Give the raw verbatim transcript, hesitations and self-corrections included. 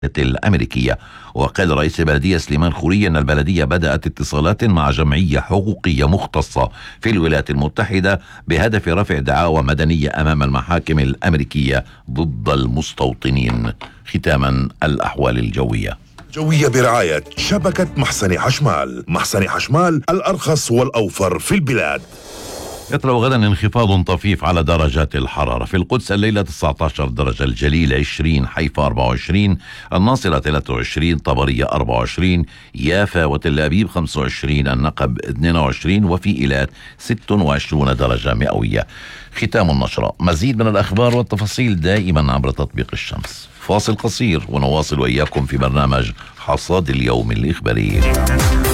الأمريكية. وقال رئيس البلدية سليمان خوري أن البلدية بدأت اتصالات مع جمعية حقوقية مختصة في الولايات المتحدة بهدف رفع دعاوى مدنية أمام المحاكم الأمريكية ضد المستوطنين. ختاما الأحوال الجوية. جوية برعاية شبكة محسن حشمال. محسن حشمال الأرخص والأوفر في البلاد. يطرأ غدا انخفاض طفيف على درجات الحرارة. في القدس الليلة تسعة عشر درجة، الجليل عشرين، حيفا أربعة وعشرين، الناصرة ثلاثة وعشرين، طبرية أربعة وعشرين، يافا وتل أبيب خمسة وعشرين، النقب اثنين وعشرين، وفي إيلات ستة وعشرين درجة مئوية. ختام النشرة. مزيد من الأخبار والتفاصيل دائما عبر تطبيق الشمس. فاصل قصير ونواصل وإياكم في برنامج حصاد اليوم الإخباري.